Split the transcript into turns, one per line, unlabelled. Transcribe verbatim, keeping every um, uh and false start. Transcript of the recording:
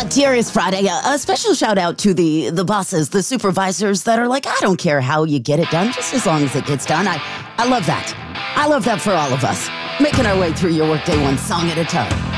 Uh, Dearest Friday, a, a special shout out to the, the bosses, the supervisors that are like, I don't care how you get it done, just as long as it gets done. I, I love that. I love that for all of us. Making our way through your workday one song at a time.